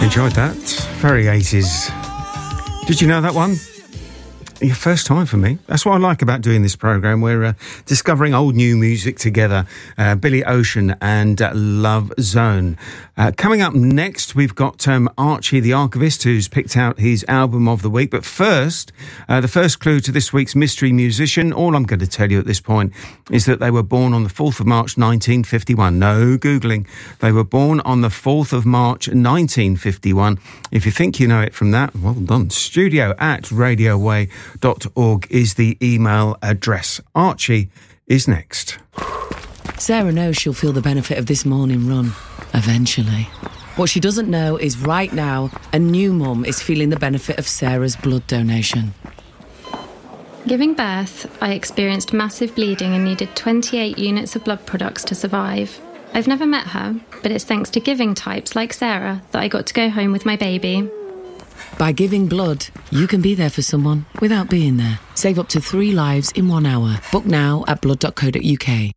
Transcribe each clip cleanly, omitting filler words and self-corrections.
Enjoyed that. Very 80s. Did you know that one? Your first time for me. That's what I like about doing this programme. We're discovering old new music together. Billy Ocean and Love Zone. Coming up next, we've got Archie the Archivist, who's picked out his album of the week. But first, the first clue to this week's mystery musician, all I'm going to tell you at this point is that they were born on the 4th of March 1951. No Googling. They were born on the 4th of March 1951. If you think you know it from that, well done. studio@radioway.org is the email address. Archie is next. Sarah knows she'll feel the benefit of this morning run, eventually. What she doesn't know is right now, a new mum is feeling the benefit of Sarah's blood donation. Giving birth, I experienced massive bleeding and needed 28 units of blood products to survive. I've never met her, but it's thanks to giving types like Sarah that I got to go home with my baby. By giving blood, you can be there for someone without being there. Save up to 3 lives in 1 hour. Book now at blood.co.uk.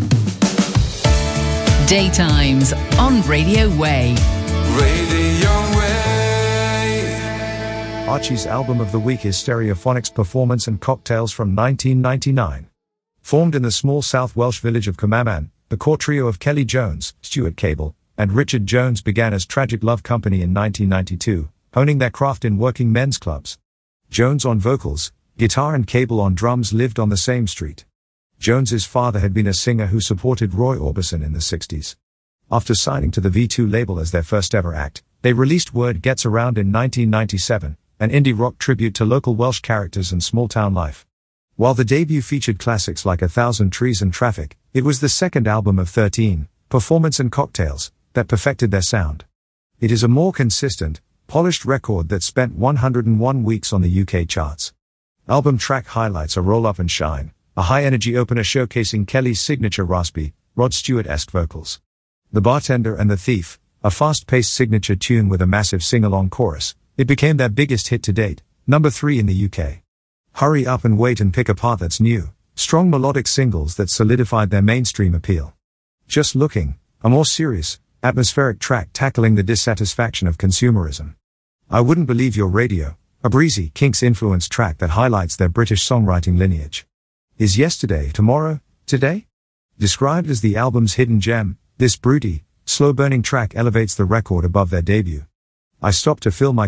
Daytimes on Radio Way. Radio Way. Archie's album of the week is Stereophonics Performance and Cocktails from 1999. Formed in the small South Welsh village of Cwmaman, the core trio of Kelly Jones, Stuart Cable, and Richard Jones began as Tragic Love Company in 1992, honing their craft in working men's clubs. Jones on vocals, guitar and Cable on drums lived on the same street. Jones's father had been a singer who supported Roy Orbison in the 60s. After signing to the V2 label as their first ever act, they released Word Gets Around in 1997, an indie rock tribute to local Welsh characters and small-town life. While the debut featured classics like 1,000 Trees and Traffic, it was the second album of 13, Performance and Cocktails, that perfected their sound. It is a more consistent, polished record that spent 101 weeks on the UK charts. Album track highlights are Roll Up and Shine, a high-energy opener showcasing Kelly's signature raspy, Rod Stewart-esque vocals. The Bartender and the Thief, a fast-paced signature tune with a massive sing-along chorus, it became their biggest hit to date, number 3 in the UK. Hurry Up and Wait and Pick a Part That's New, strong melodic singles that solidified their mainstream appeal. Just Looking, a more serious, atmospheric track tackling the dissatisfaction of consumerism. I Wouldn't Believe Your Radio, a breezy, Kinks-influenced track that highlights their British songwriting lineage. Is Yesterday Tomorrow, Today? Described as the album's hidden gem, this broody, slow-burning track elevates the record above their debut. I Stopped to Fill My